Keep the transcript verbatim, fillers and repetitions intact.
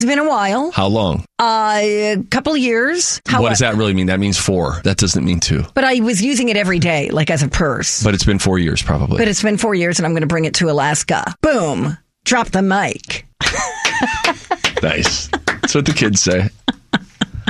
It's been a while. How long? Uh, a couple years. How what does that really mean? That means four. That doesn't mean two. But I was using it every day, like as a purse. But it's been four years, probably. But it's been four years, and I'm going to bring it to Alaska. Boom. Drop the mic. Nice. That's what the kids say.